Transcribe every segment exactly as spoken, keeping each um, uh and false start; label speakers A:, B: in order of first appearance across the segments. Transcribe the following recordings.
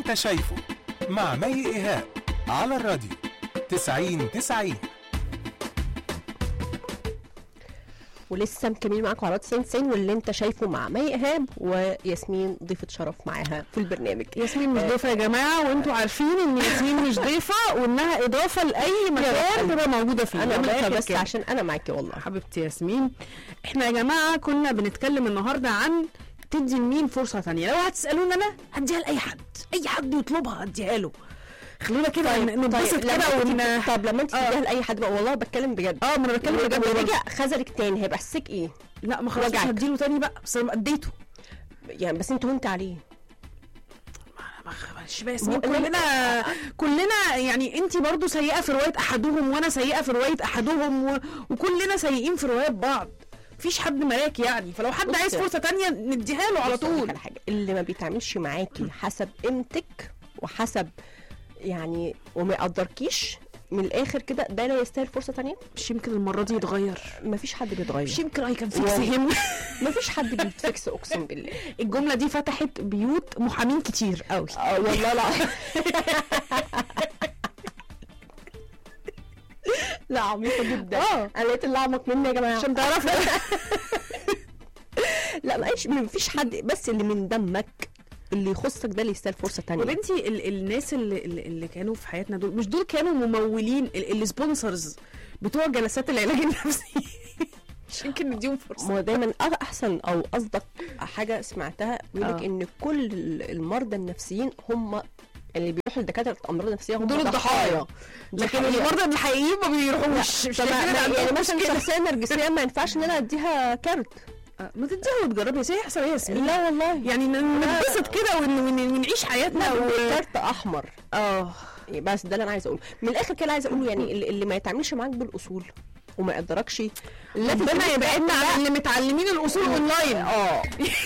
A: انت شايفه مع مي إيهاب على الراديو تسعين تسعين.
B: ولسه مكملين معاكم على تسعين تسعين واللي انت شايفه مع مي إيهاب وياسمين ضيفة شرف معاها في البرنامج.
C: ياسمين مش ضيفة يا جماعة، وانتوا عارفين ان ياسمين مش ضيفة وانها اضافة لأي مكان تبقى موجودة فيه.
B: انا ضيفة بس كده عشان انا معاكي والله
C: حبيبتي ياسمين. احنا يا جماعة كنا بنتكلم النهاردة عن تدي لمين فرصة ثانية. لو هتسألوني انا هديها لأي حد، اي حد يطلبها هديها له. خلينا كده
B: طيب
C: ننبسط
B: طيب
C: كده ون...
B: طب لما انت
C: آه.
B: تديها لاي حد بقى والله بتكلم بجد.
C: اه ما انا بتكلم بجد.
B: ورجع خزرك تاني هيبقى احساسك ايه؟
C: لا ما خلاص هديله تاني بقى، بس انا اديته
B: يعني، بس انت وانت عليه
C: مش بس كلنا كلنا يعني. انت برضو سيئة في رواية احدهم وانا سيئة في رواية احدهم و... وكلنا سيئين في رواية بعض، مفيش حد ملاك يعني. فلو حد عايز فرصة تانية نديها له على طول.
B: على حاجة اللي ما بيتعاملش معاكي حسب قيمتك وحسب يعني وما يقدركيش من الاخر كده، ده لا يستاهل فرصه تانية.
C: مش يمكن المره دي يتغير؟
B: مفيش حد بيتغير.
C: مش يمكن اي كان فيكس هيم.
B: مفيش حد بيتفكس اقسم بالله.
C: الجمله دي فتحت بيوت محامين كتير قوي.
B: اه والله لا. لا عميقه جدا.
C: اه
B: انا لقيت اللي اعمق مني يا جماعه
C: عشان تعرفوا.
B: لا معلش مفيش حد، بس اللي من دمك اللي يخصك ده اللي يستاهل فرصه تانية.
C: وبنتي ال- الناس اللي, اللي كانوا في حياتنا دول مش دول كانوا ممولين السبونسرز بتوع جلسات العلاج النفسي. مش يمكن نديهم فرصه؟
B: ما دايما احسن او اصدق حاجه سمعتها بيقول لك آه. ان كل المرضى النفسيين هم اللي بيروحوا لدكاتره الامراض النفسيه هم
C: دول الضحايا، لكن المرضى الحقيقيين ما بيروحوش.
B: مش يعني مثلا شخصيه نرجسيه ما ينفعش ان انا اديها كارت.
C: ما تديها وتجربي يا سيدي يحصل ايه يا ياسمين؟
B: لا والله
C: يعني ننبسط كده ونعيش حياتنا
B: وكارت احمر.
C: اه
B: بس ده اللي انا عايزه اقوله من الاخر كده. عايزه اقوله يعني اللي ما يتعاملش معاك بالاصول وما يقدركش
C: ربنا يبعدنا عن اللي متعلمين الاصول اونلاين.
B: اه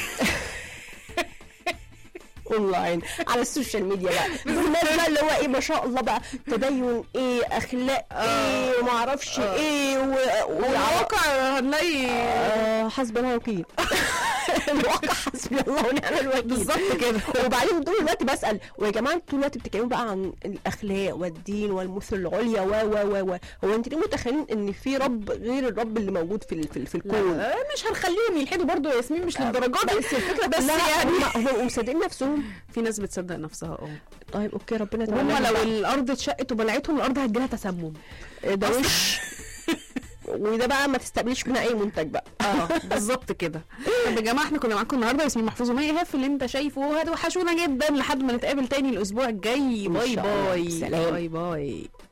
B: اونلاين على السوشيال ميديا بقى. الناس بقى اللي هو ايه ما شاء الله بقى تدين ايه اخلاق ايه وما اعرفش ايه
C: والواقع هنلاقي
B: حسبي الله وكيل. الواقع حسبي الله ونعم الوكيل
C: بالظبط كده.
B: وبعدين طول الوقت بسال ويا جماعه انتوا دلوقتي بتتكلموا بقى عن الاخلاق والدين والمثل العليا و و و هو انتوا ليه متخيلين ان في رب غير الرب اللي موجود في في, في الكون؟
C: مش هنخليهم يلحدوا برضو يا ياسمين، مش للدرجه دي.
B: بس الفكره بس يعني هم مصدقين نفسهم.
C: في ناس بتصدق نفسها. اه
B: طيب اوكي ربنا يتعالى.
C: هم لو الارض اتشقت وبلعتهم الارض هتجيلها تسمم.
B: ده وش وده بقى ما تستقبليش منها اي منتج بقى.
C: اه بالظبط كده. طب يا جماعه احنا كنا معاكم النهارده ياسمين محفوظ ومي إيهاب في اللي انت شايفه. هتوحشونا جدا لحد ما نتقابل تاني الاسبوع الجاي. باي باي.
B: سلام.
C: باي باي.